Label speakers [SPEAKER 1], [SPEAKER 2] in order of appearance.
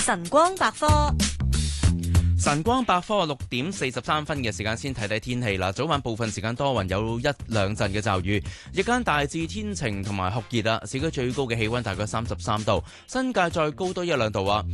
[SPEAKER 1] 晨光百科。
[SPEAKER 2] 晨光百科6點43分嘅時間先睇睇天氣啦。早晚部分時間多雲，有一兩陣嘅驟雨。日間大致天晴同埋酷熱啦。市區最高嘅氣溫大概33度，新界再高多1-2度啊。